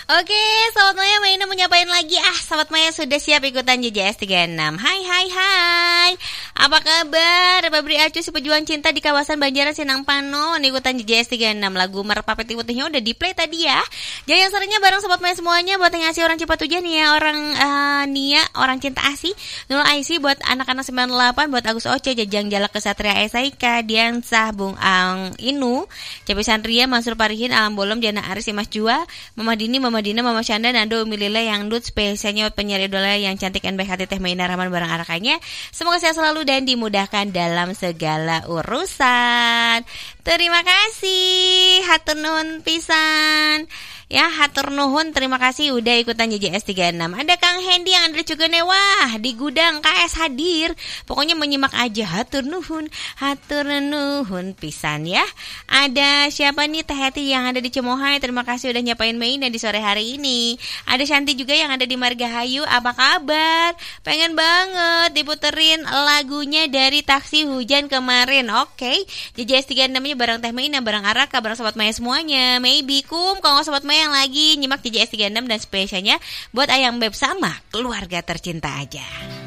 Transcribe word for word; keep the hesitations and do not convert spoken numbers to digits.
Oke, Sobat Maya Maina mau nyapain lagi. Ah, Sobat Maya sudah siap ikutan J J S tiga enam. Hai hai hai. Apa kabar? Babri Acu si pejuang cinta di kawasan Banjaran Sinang Panon ikutan J J S tiga enam. Lagu Merpati Putihnya udah di play tadi ya. Jaya seringnya bareng Sobat Maya semuanya. Buat yang ngasih orang Cipat Hujan ya, orang uh, Nia, orang cinta asih Nurul Aisy, buat anak-anak sembilan delapan, buat Agus Oce, Jajang Jalak Kesatria Esaika, Dian Sah, Bung Ang Inu, Cepi Sandria, Mansur Parihin, Alam Bolom, Jana Aris, Imas Jua, Mama Dini, Mama Dina, Mama Syanda, Nando, Umi Lila, yang Dut, spesialnya buat penyiar idola yang cantik N B H T Teh Maina Rahman bareng arakannya. Semoga sehat selalu dan dimudahkan dalam segala urusan. Terima kasih, hatur nuhun pisan. Ya, hatur nuhun, terima kasih udah ikutan J J S tiga enam. Ada Kang Hendy yang ada juga wah di gudang K S hadir. Pokoknya menyimak aja, hatur nuhun, hatur nuhun pisan ya. Ada siapa nih, Teh Heti yang ada di Cemohai, terima kasih udah nyapain Maina di sore hari ini. Ada Shanti juga yang ada di Margahayu, apa kabar? Pengen banget diputerin lagunya dari Taksi Hujan kemarin. Oke, J J S tiga enam-nya bareng Teh Maina, bareng Araka, bareng Sobat Maya semuanya. Maybe kum kalau Sobat Maya yang lagi nyimak J J S tiga enam dan spesialnya buat Ayang Beb sama keluarga tercinta aja.